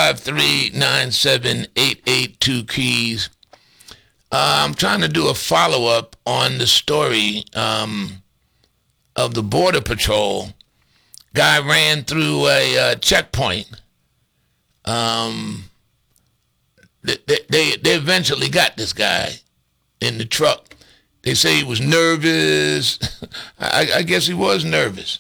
253-97-882 keys. I'm trying to do a follow-up on the story of the Border Patrol. Guy ran through a checkpoint. They eventually got this guy in the truck. They say he was nervous. I guess he was nervous.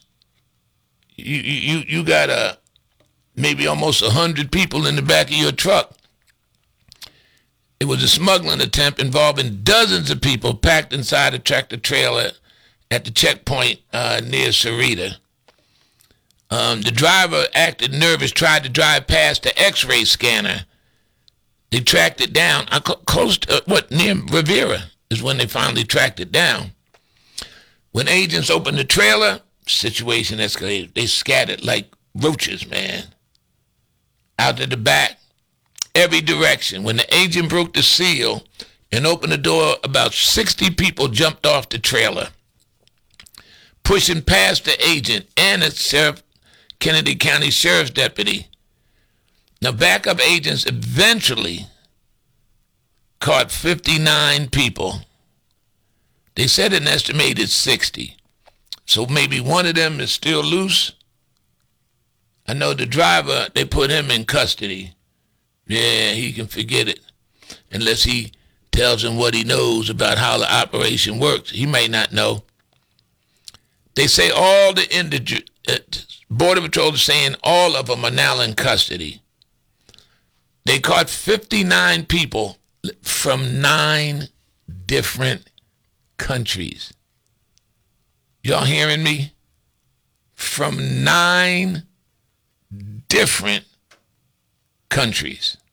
You got maybe almost 100 people in the back of your truck. It was a smuggling attempt involving dozens of people packed inside a tractor trailer at the checkpoint near Sarita. The driver acted nervous, tried to drive past the X-ray scanner. They tracked it down. Close to, near Rivera is when they finally tracked it down. When agents opened the trailer, situation escalated. They scattered like roaches, man. Out to the back, every direction. When the agent broke the seal and opened the door, about 60 people jumped off the trailer, pushing past the agent and a Kennedy County Sheriff's deputy. Now, backup agents eventually caught 59 people. They said an estimated 60. So maybe one of them is still loose. I know the driver, they put him in custody. Yeah, he can forget it. Unless he tells them what he knows about how the operation works. He may not know. They say all the Border Patrol is saying all of them are now in custody. They caught 59 people from 9 different countries. Y'all hearing me? From 9 different countries.